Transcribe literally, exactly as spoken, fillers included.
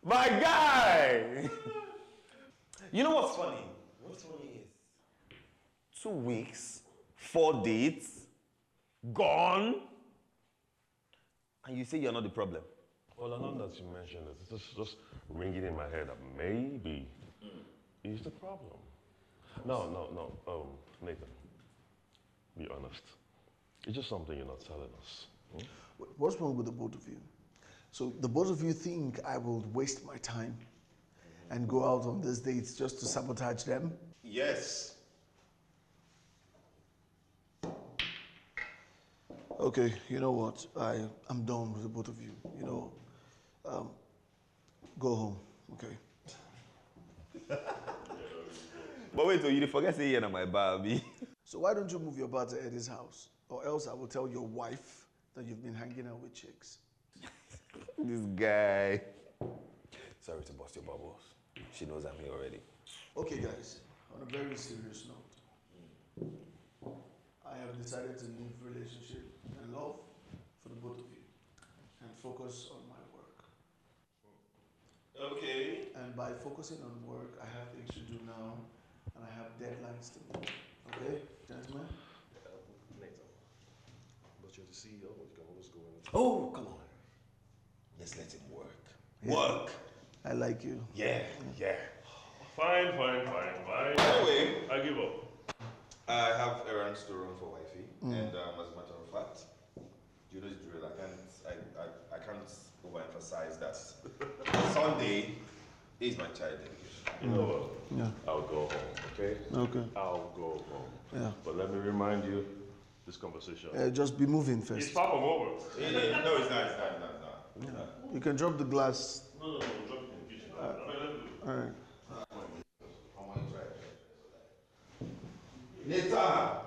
My guy! You know what's funny? What's funny is two weeks, four dates, gone, and you say you're not the problem. Well, now that you mentioned it, it's just, just ringing in my head that maybe mm. he's the problem. No, no, no. Um, Nathan, be honest. It's just something you're not telling us. Hmm? What's wrong with the both of you? So the both of you think I will waste my time and go out on these dates just to sabotage them? Yes. Okay, you know what? I, I'm done with the both of you. You know, um, go home, okay? But wait, you forget to say you're my baby. So why don't you move your bar to Eddie's house? Or else I will tell your wife that you've been hanging out with chicks. This guy. Sorry to bust your bubbles. She knows I'm here already. Okay, guys, on a very serious note, I have decided to leave relationship and love for the both of you and focus on my work. Okay. And by focusing on work, I have things to do now and I have deadlines to meet. Okay, gentlemen? Nathan, but you're the C E O, you can always go in. Oh, come on. Let's let him work. Yeah. Work. I like you. Yeah, yeah. Fine, fine, fine, fine. Anyway, I give up. I have errands to run for wifey, Mm. and um, as a matter of fact, you know the drill. I can't, I, I, I can't overemphasize that. Sunday is my child dedication. You know what? Yeah. I'll go home, okay? Okay. I'll go home. Yeah. But let me remind you, this conversation. Uh, just be moving first. It's far from over. Yeah, yeah, no, it's not, it's not, it's not, it's not. Yeah. You can drop the glass. No, no, no, drop it in the kitchen. Uh, All right. Nathan!